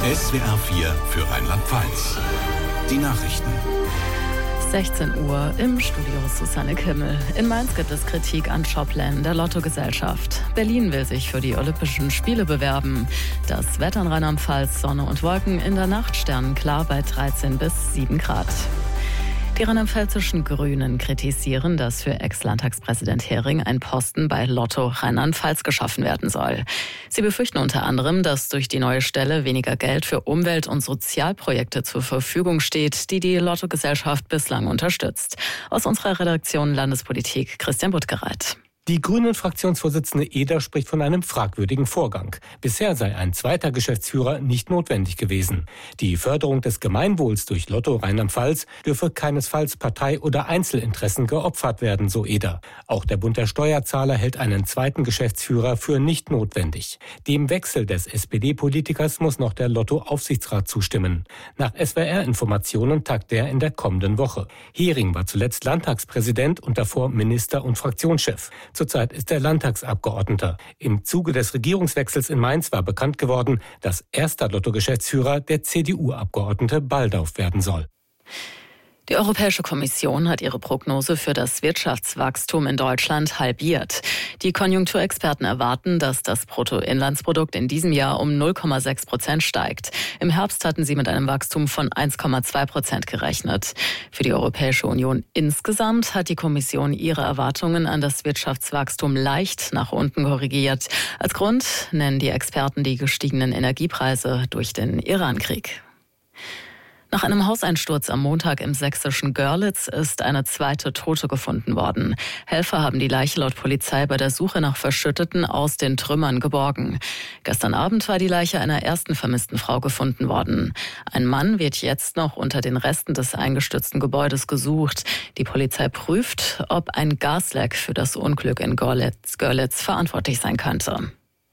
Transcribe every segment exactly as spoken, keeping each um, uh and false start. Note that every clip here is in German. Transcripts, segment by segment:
S W R vier für Rheinland-Pfalz. Die Nachrichten. sechzehn Uhr im Studio Susanne Kimmel. In Mainz gibt es Kritik an Shopland, der Lottogesellschaft. Berlin will sich für die Olympischen Spiele bewerben. Das Wetter in Rheinland-Pfalz, Sonne und Wolken, in der Nacht sternenklar bei dreizehn bis sieben Grad. Die rheinland-pfälzischen Grünen kritisieren, dass für Ex-Landtagspräsident Hering ein Posten bei Lotto Rheinland-Pfalz geschaffen werden soll. Sie befürchten unter anderem, dass durch die neue Stelle weniger Geld für Umwelt- und Sozialprojekte zur Verfügung steht, die die Lottogesellschaft bislang unterstützt. Aus unserer Redaktion Landespolitik Christian Buttgereit. Die Grünen-Fraktionsvorsitzende Eder spricht von einem fragwürdigen Vorgang. Bisher sei ein zweiter Geschäftsführer nicht notwendig gewesen. Die Förderung des Gemeinwohls durch Lotto Rheinland-Pfalz dürfe keinesfalls Partei- oder Einzelinteressen geopfert werden, so Eder. Auch der Bund der Steuerzahler hält einen zweiten Geschäftsführer für nicht notwendig. Dem Wechsel des S P D-Politikers muss noch der Lotto-Aufsichtsrat zustimmen. Nach S W R-Informationen tagt er in der kommenden Woche. Hering war zuletzt Landtagspräsident und davor Minister und Fraktionschef. Zurzeit ist er Landtagsabgeordneter. Im Zuge des Regierungswechsels in Mainz war bekannt geworden, dass erster Lotto-Geschäftsführer der C D U-Abgeordnete Baldauf werden soll. Die Europäische Kommission hat ihre Prognose für das Wirtschaftswachstum in Deutschland halbiert. Die Konjunkturexperten erwarten, dass das Bruttoinlandsprodukt in diesem Jahr um null Komma sechs Prozent steigt. Im Herbst hatten sie mit einem Wachstum von eins Komma zwei Prozent gerechnet. Für die Europäische Union insgesamt hat die Kommission ihre Erwartungen an das Wirtschaftswachstum leicht nach unten korrigiert. Als Grund nennen die Experten die gestiegenen Energiepreise durch den Irankrieg. Nach einem Hauseinsturz am Montag im sächsischen Görlitz ist eine zweite Tote gefunden worden. Helfer haben die Leiche laut Polizei bei der Suche nach Verschütteten aus den Trümmern geborgen. Gestern Abend war die Leiche einer ersten vermissten Frau gefunden worden. Ein Mann wird jetzt noch unter den Resten des eingestürzten Gebäudes gesucht. Die Polizei prüft, ob ein Gasleck für das Unglück in Görlitz, Görlitz verantwortlich sein könnte.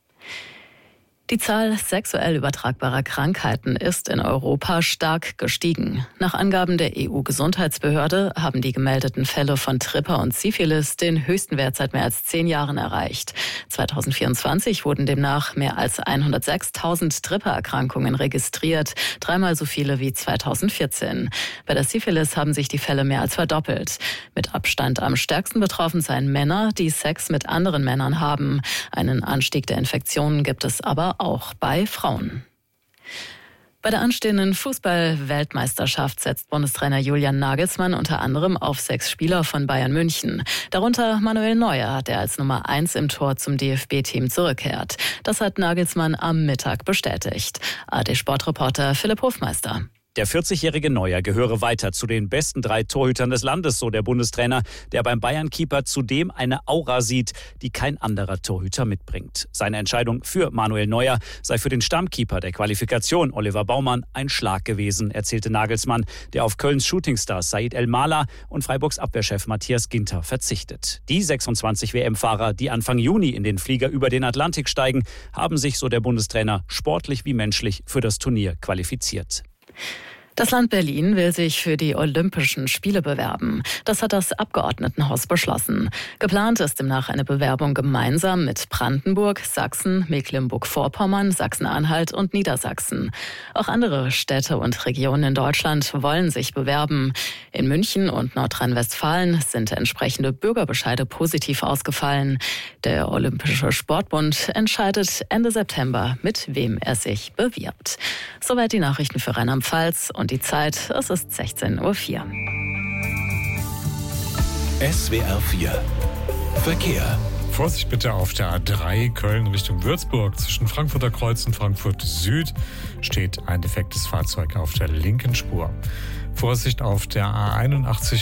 Die Zahl sexuell übertragbarer Krankheiten ist in Europa stark gestiegen. Nach Angaben der E U-Gesundheitsbehörde haben die gemeldeten Fälle von Tripper und Syphilis den höchsten Wert seit mehr als zehn Jahren erreicht. zwanzig vierundzwanzig wurden demnach mehr als hundertsechstausend Tripper-Erkrankungen registriert, dreimal so viele wie zweitausendvierzehn. Bei der Syphilis haben sich die Fälle mehr als verdoppelt. Mit Abstand am stärksten betroffen seien Männer, die Sex mit anderen Männern haben. Einen Anstieg der Infektionen gibt es aber auch bei Frauen. Bei der anstehenden Fußball-Weltmeisterschaft setzt Bundestrainer Julian Nagelsmann unter anderem auf sechs Spieler von Bayern München. Darunter Manuel Neuer, der als Nummer eins im Tor zum D F B-Team zurückkehrt. Das hat Nagelsmann am Mittag bestätigt. A R D-Sportreporter Philipp Hofmeister. Der vierzigjährige Neuer gehöre weiter zu den besten drei Torhütern des Landes, so der Bundestrainer, der beim Bayern-Keeper zudem eine Aura sieht, die kein anderer Torhüter mitbringt. Seine Entscheidung für Manuel Neuer sei für den Stammkeeper der Qualifikation, Oliver Baumann, ein Schlag gewesen, erzählte Nagelsmann, der auf Kölns Shootingstar Said El-Mala und Freiburgs Abwehrchef Matthias Ginter verzichtet. Die sechsundzwanzig W M-Fahrer, die Anfang Juni in den Flieger über den Atlantik steigen, haben sich, so der Bundestrainer, sportlich wie menschlich für das Turnier qualifiziert. Das Land Berlin will sich für die Olympischen Spiele bewerben. Das hat das Abgeordnetenhaus beschlossen. Geplant ist demnach eine Bewerbung gemeinsam mit Brandenburg, Sachsen, Mecklenburg-Vorpommern, Sachsen-Anhalt und Niedersachsen. Auch andere Städte und Regionen in Deutschland wollen sich bewerben. In München und Nordrhein-Westfalen sind entsprechende Bürgerbescheide positiv ausgefallen. Der Olympische Sportbund entscheidet Ende September, mit wem er sich bewirbt. Soweit die Nachrichten für Rheinland-Pfalz. Und die Zeit, es ist sechzehn Uhr vier. S W R vier Verkehr. Vorsicht bitte auf der A drei Köln Richtung Würzburg. Zwischen Frankfurter Kreuz und Frankfurt Süd steht ein defektes Fahrzeug auf der linken Spur. Vorsicht auf der A einundachtzig